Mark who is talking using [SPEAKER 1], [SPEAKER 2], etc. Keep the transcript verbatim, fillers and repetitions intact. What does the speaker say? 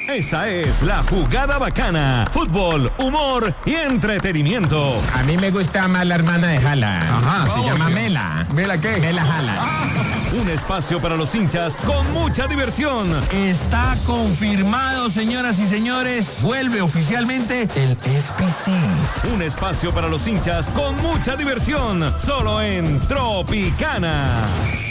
[SPEAKER 1] Esta es La Jugada Bacana. Fútbol, humor y entretenimiento.
[SPEAKER 2] A mí me gusta más la hermana de Jala.
[SPEAKER 3] Ajá,
[SPEAKER 2] se llama Mela.
[SPEAKER 3] ¿Mela qué?
[SPEAKER 2] Mela Jala.
[SPEAKER 3] Ah.
[SPEAKER 1] Un espacio para los hinchas con mucha diversión.
[SPEAKER 4] Está confirmado, señoras y señores. Vuelve oficialmente el F P C.
[SPEAKER 1] Un espacio para los hinchas con mucha diversión. Solo en Tropicana.